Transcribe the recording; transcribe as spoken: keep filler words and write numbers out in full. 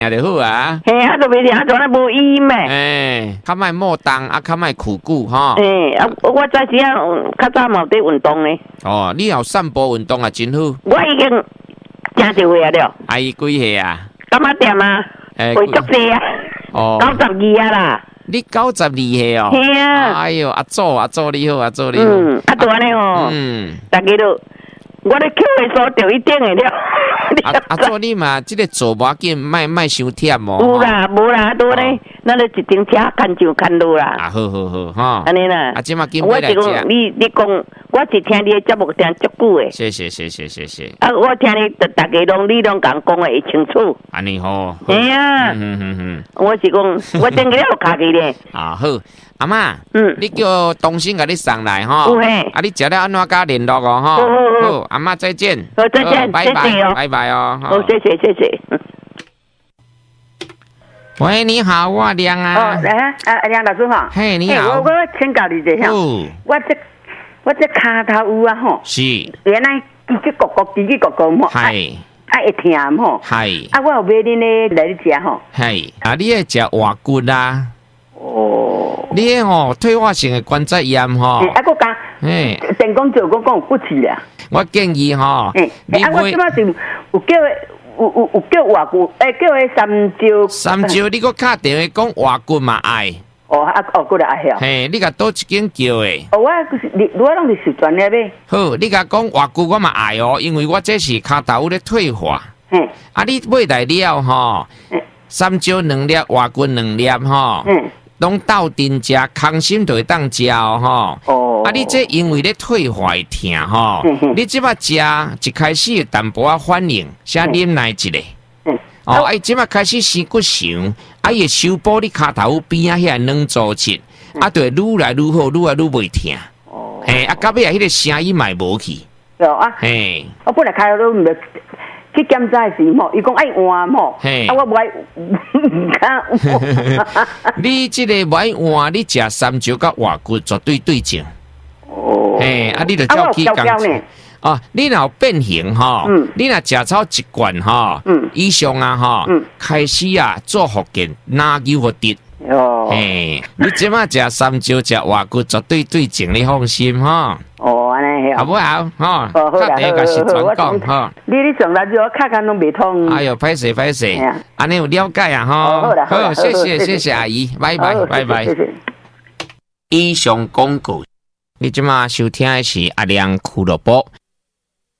听就好啊。 嘿，啊，都袂听，做咧无意义咩？ 诶，较莫莫动啊，较莫苦久吼。 诶，啊，我早时啊，较早嘛有在运动呢。 哦，你有散步运动啊，真好。 我已经真侪岁啊了。 阿姨几岁啊？ 干嘛点啊？ 诶， 会足济啊。 哦。 九十二啊啦。 你九十二岁哦。 嘿啊。 哎哟，阿祖阿祖你好，阿祖你好。 嗯，啊，对安尼哦。嗯。大家都。我咧扣的数就一定的了。 啊啊！做你嘛，即个做无要紧，莫莫伤忝哦。 有啦，无啦，都咧，咱咧一张车看上看落啦。 啊，好好好，哈。 安尼啦。 啊，即嘛紧买来食。 我是讲，你你讲，我是听你的节目听足久的。 谢谢谢谢谢谢。 啊，我听你，大家拢你拢讲讲的会清楚。 安尼好。 哎呀。嗯嗯嗯。我是讲，我真个了卡起咧。 啊好。阿妈，嗯，你叫东升甲你送来吼，啊，你食了安怎甲联络哦吼？好，好，好，阿妈再见， 好，再见， 拜拜哦，拜拜哦， 好，谢谢，谢谢。 喂，你好，我亮啊。 哦，来啊，啊亮老师好。 嘿，你好。 我我请教你一下，我这我这骹头有啊吼， 是， 原来叽叽咕咕，叽叽咕咕吼， 系， 啊会疼吼， 系， 啊我有买恁咧来你食吼， 系，啊你会食活骨啦。 哦， 你迄吼退化性的关节炎吼， 啊，我讲，哎，电工做我讲有骨刺啦。 我建议吼， 哎，啊，我即摆是有叫有有有叫活骨，诶，叫迄三椒。 三椒，你搁敲电话讲活骨嘛爱。 哦，啊，哦，过来爱晓。 嘿，你甲倒一间叫诶。 哦，我你我拢是是专业买。 好，你甲讲活骨我嘛爱哦，因为我这是骹头有咧退化。 嗯。啊， 你买来了吼，三椒两粒，活骨两粒吼。嗯。拢斗阵食，空心就会当食哦，吼。哦。啊，你这因为咧退化会疼吼，你即摆食一开始有淡薄仔反应，先忍耐一下。嗯。哦，哎，即摆开始生骨伤，啊，伊修补你骹头边啊遐软组织，啊，就会愈来愈好，愈来愈袂疼。哦。嘿，啊，到尾啊，迄个声音嘛无去。 有啊。 嘿。 我本来开头都唔去检查时吼，伊讲爱换吼，啊我无爱唔敢。 你即个无爱换，你食三椒甲活骨绝对对症。哦。嘿，啊，你着照去讲。哦，你若变形吼，嗯、你若食草一罐吼，嗯、以上啊吼，嗯、开始啊做福建哪有福得。哦。嘿，你即马食三椒食活骨绝对对症，你放心吼。 哦，安尼好不好？哈， 哦，好啦， 好啦，是传讲哈。 你你上来就我卡卡拢未通。 哎呦，歹势歹势，安尼有了解啊哈。 好啦，好， 谢谢谢谢阿姨，拜拜拜拜。以上广告，你即马收听的是阿亮俱乐部。